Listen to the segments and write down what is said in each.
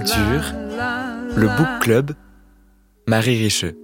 littérature, le Book Club, Marie Richeux.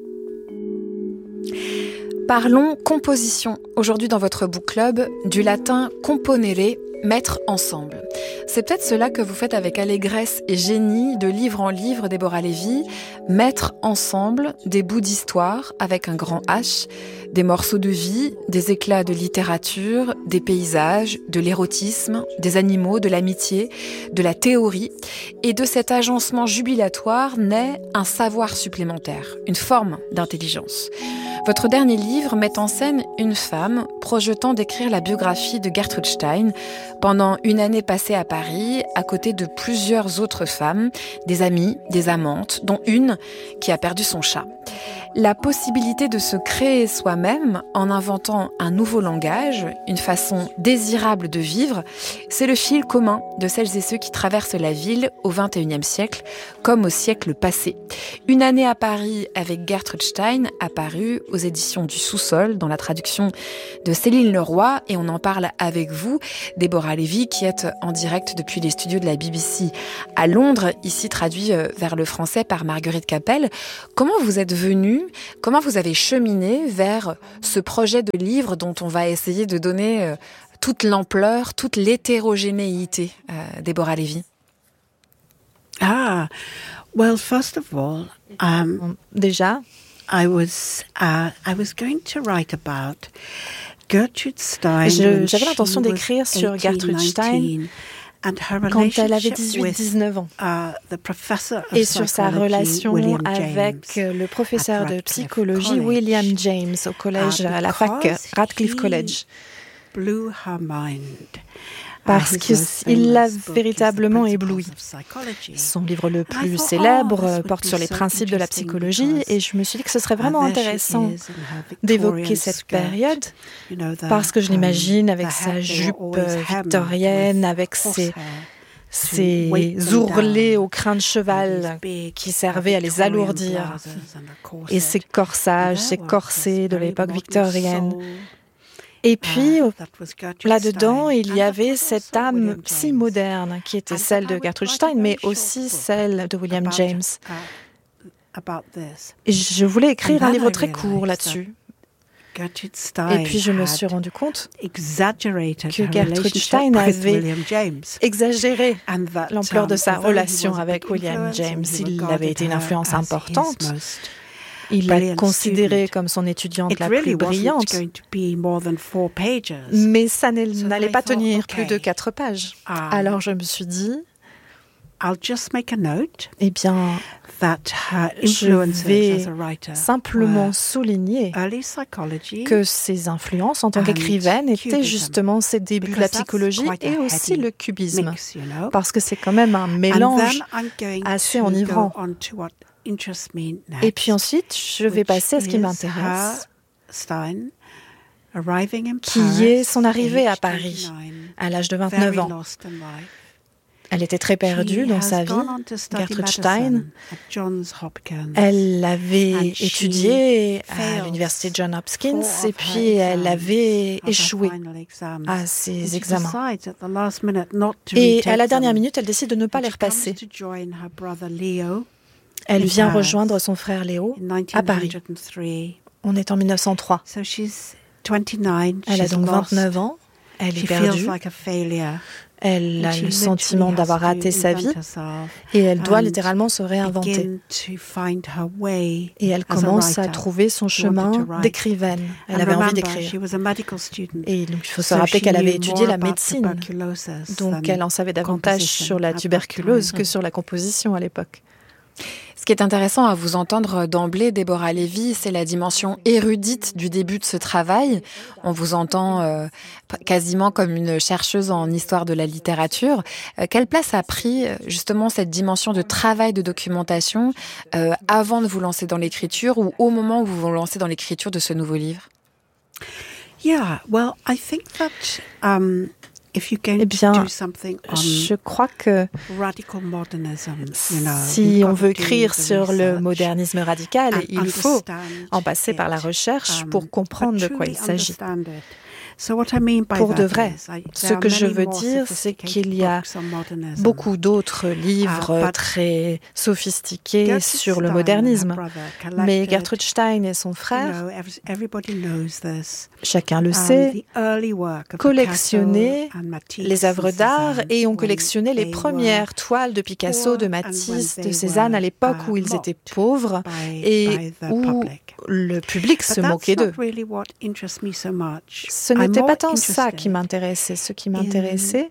Parlons composition. Aujourd'hui dans votre Book Club, du latin componere, mettre ensemble. C'est peut-être cela que vous faites avec allégresse et génie, de livre en livre, Déborah Lévy, mettre ensemble des bouts d'histoire avec un grand H, des morceaux de vie, des éclats de littérature, des paysages, de l'érotisme, des animaux, de l'amitié, de la théorie. Et de cet agencement jubilatoire naît un savoir supplémentaire, une forme d'intelligence. Votre dernier livre met en scène une femme projetant d'écrire la biographie de Gertrude Stein pendant une année passée à Paris, à côté de plusieurs autres femmes, des amies, des amantes, dont une qui a perdu son chat. La possibilité de se créer soi-même en inventant un nouveau langage, une façon désirable de vivre, c'est le fil commun de celles et ceux qui traversent la ville au XXIe siècle, comme au siècle passé. Une année à Paris avec Gertrude Stein, apparue aux éditions du Sous-sol, dans la traduction de Céline Leroy, et on en parle avec vous, Déborah Lévy, qui est en direct depuis les studios de la BBC à Londres, ici traduit vers le français par Marguerite Capel. Comment vous êtes venue, comment vous avez cheminé vers ce projet de livre dont on va essayer de donner toute l'ampleur, toute l'hétérogénéité, Déborah Lévy? Well, first of all, déjà, I was going to write about Gertrude Stein. J'avais l'intention d'écrire sur Gertrude Stein quand elle avait 18-19 ans et sur sa relation avec le professeur de psychologie William James au collège, à la fac Radcliffe College. Parce qu'il l'a véritablement ébloui. Son livre le plus célèbre porte sur les principes de la psychologie et je me suis dit que ce serait vraiment intéressant d'évoquer cette période parce que je l'imagine avec sa jupe victorienne, avec ses ourlets au crin de cheval qui servaient à les alourdir et ses corsages, ses corsets de l'époque victorienne. Et puis, là-dedans, il y avait cette âme si moderne qui était celle de Gertrude Stein, mais aussi celle de William James. Et je voulais écrire un livre très court là-dessus. Et puis, je me suis rendu compte que Gertrude Stein avait exagéré l'ampleur de sa relation avec William James. Il avait été une influence importante. Il l'a considérée comme son étudiante la plus brillante, mais ça n'allait pas tenir plus de 4 pages. Alors je me suis dit, eh bien, je vais simplement souligner que ses influences en tant qu'écrivaine étaient justement ses débuts de la psychologie et aussi le cubisme, parce que c'est quand même un mélange assez enivrant. Et puis ensuite, je vais passer à ce qui m'intéresse, qui est son arrivée à Paris à l'âge de 29 ans. Elle était très perdue dans sa vie, Gertrude Stein. Elle avait étudié à l'université Johns Hopkins et puis elle avait échoué à ses examens. Et à la dernière minute, elle décide de ne pas les repasser. Elle vient rejoindre son frère Léo à Paris. On est en 1903. Elle a donc 29 ans. Elle est perdue. Elle a le sentiment d'avoir raté sa vie et elle doit littéralement se réinventer. Et elle commence à trouver son chemin d'écrivaine. Elle avait envie d'écrire. Et donc il faut se rappeler qu'elle avait étudié la médecine. Donc elle en savait davantage sur la tuberculose que sur la composition à l'époque. Ce qui est intéressant à vous entendre d'emblée, Déborah Lévy, c'est la dimension érudite du début de ce travail. On vous entend quasiment comme une chercheuse en histoire de la littérature. Quelle place a pris justement cette dimension de travail de documentation avant de vous lancer dans l'écriture ou au moment où vous vous lancez dans l'écriture de ce nouveau livre? Yeah, well, I think that eh bien, je crois que si on veut écrire sur le modernisme radical, il faut en passer par la recherche pour comprendre de quoi il s'agit. pour de vrai. Ce que je veux dire, c'est qu'il y a beaucoup d'autres livres très sophistiqués sur le modernisme. Mais Gertrude Stein et son frère, chacun le sait, collectionnaient les œuvres d'art et ont collectionné les premières toiles de Picasso, de Matisse, de Cézanne à l'époque où ils étaient pauvres et où le public se moquait d'eux. Ce n'était pas tant ça qui m'intéressait. Ce qui m'intéressait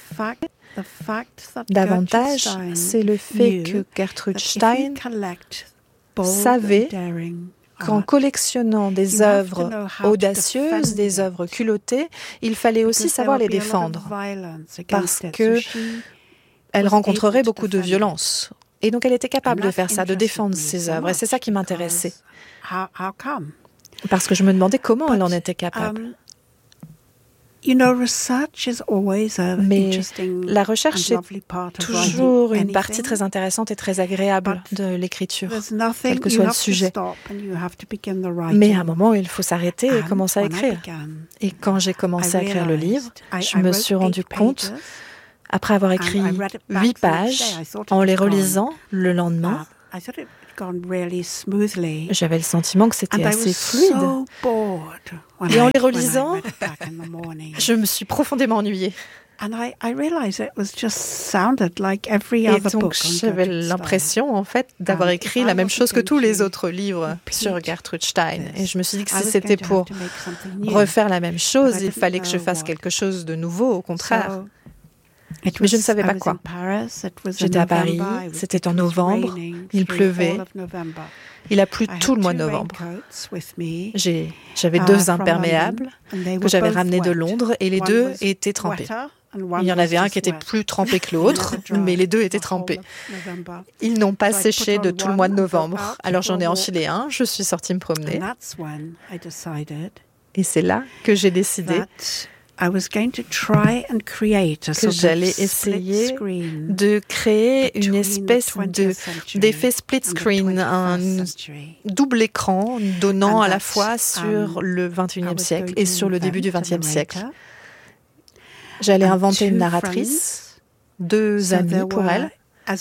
davantage, c'est le fait que Gertrude Stein savait qu'en collectionnant des œuvres audacieuses, des œuvres culottées, il fallait aussi savoir les défendre parce qu'elle rencontrerait beaucoup de violence. Et donc elle était capable de faire ça, de défendre ses œuvres. Et c'est ça qui m'intéressait. Parce que je me demandais comment elle en était capable. Mais la recherche est toujours une partie très intéressante et très agréable de l'écriture, quel que soit le sujet. Mais à un moment, il faut s'arrêter et commencer à écrire. Et quand j'ai commencé à écrire le livre, je me suis rendu compte, après avoir écrit 8 pages, en les relisant le lendemain, j'avais le sentiment que c'était assez fluide. Et en les relisant, je me suis profondément ennuyée. Et donc, j'avais l'impression, en fait, d'avoir écrit la même chose que tous les autres livres sur Gertrude Stein. Et je me suis dit que si c'était pour refaire la même chose, il fallait que je fasse quelque chose de nouveau, au contraire. Mais je ne savais pas quoi. J'étais à Paris, c'était en novembre, il pleuvait. Il a plu tout le mois de novembre. J'avais 2 imperméables que j'avais ramenés de Londres et les 2 étaient trempés. Il y en avait un qui était plus trempé que l'autre, mais les 2 étaient trempés. Ils n'ont pas séché de tout le mois de novembre. Alors j'en ai enfilé un, je suis sortie me promener. Et c'est là que j'ai décidé que j'allais essayer de créer une espèce d'effet split screen, un double écran donnant à la fois sur le XXIe siècle et sur le début du XXe siècle. J'allais inventer une narratrice, 2 amis pour elle,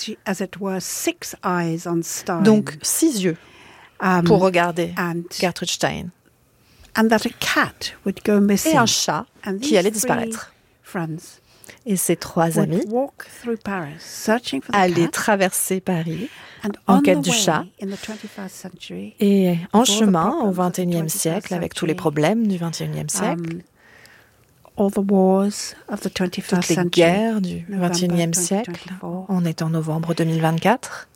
donc 6 yeux pour regarder Gertrude Stein. Et un chat qui allait disparaître. Et ces 3 amis allaient traverser Paris en quête du chat. Et en chemin, au XXIe siècle, avec tous les problèmes du XXIe siècle, toutes les guerres du XXIe siècle, on est en novembre 2024,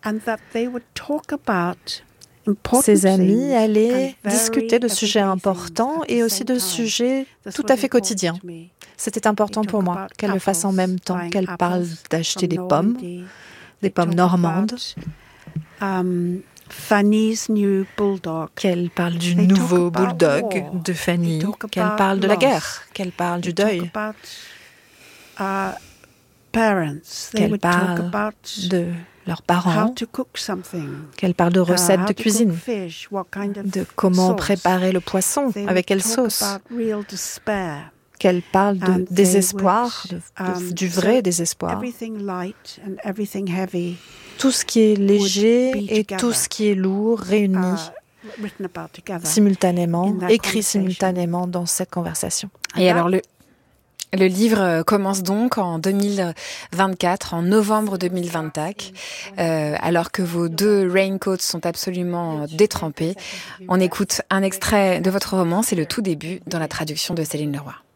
ses amis allaient discuter de sujets importants et aussi de sujets tout à fait quotidiens. C'était important pour moi qu'elle le fasse en même temps, qu'elle parle d'acheter des pommes normandes, qu'elle parle du nouveau bulldog de Fanny, qu'elle parle de la guerre, qu'elle parle du deuil, qu'elle parle de leurs parents, qu'elle parle de recettes de cuisine, de comment préparer le poisson, avec quelle sauce, qu'elle parle de désespoir, du vrai désespoir. Tout ce qui est léger et tout ce qui est lourd réunis simultanément, écrits simultanément dans cette conversation. Et alors le livre commence donc en 2024, en novembre 2024, alors que vos 2 raincoats sont absolument détrempés. On écoute un extrait de votre roman, c'est le tout début dans la traduction de Céline Leroy.